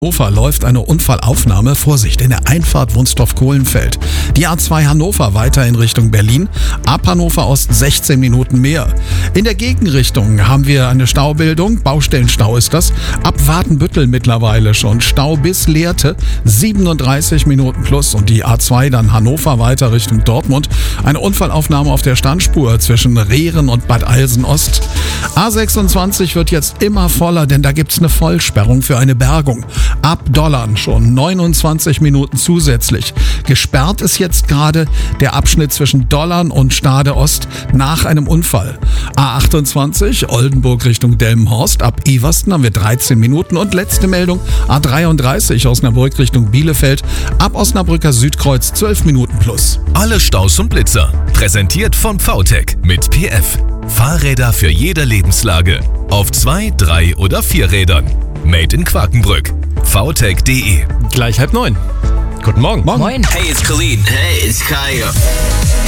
Hannover läuft eine Unfallaufnahme. Vorsicht, in der Einfahrt Wunstorf-Kohlenfeld. Die A2 Hannover weiter in Richtung Berlin. Ab Hannover Ost 16 Minuten mehr. In der Gegenrichtung haben wir eine Staubildung. Baustellenstau ist das. Ab Watenbüttel mittlerweile schon. Stau bis Lehrte 37 Minuten plus. Und die A2 dann Hannover weiter Richtung Dortmund. Eine Unfallaufnahme auf der Standspur zwischen Rehren und Bad Eilsen-Ost. A26 wird jetzt immer voller, denn da gibt's eine Vollsperrung für eine Bergung. Ab Dollern schon 29 Minuten zusätzlich. Gesperrt ist jetzt gerade der Abschnitt zwischen Dollern und Stade Ost nach einem Unfall. A28 Oldenburg Richtung Delmenhorst. Ab Eversten haben wir 13 Minuten. Und letzte Meldung A33 Osnabrück Richtung Bielefeld. Ab Osnabrücker Südkreuz 12 Minuten plus. Alle Staus und Blitzer. Präsentiert von VTech mit PF. Fahrräder für jede Lebenslage. Auf 2, 3 oder 4 Rädern. Made in Quakenbrück. VTech.de. Gleich 8:30. Guten Morgen. Morgen. Hey, it's Khalid. Hey, it's Kaya.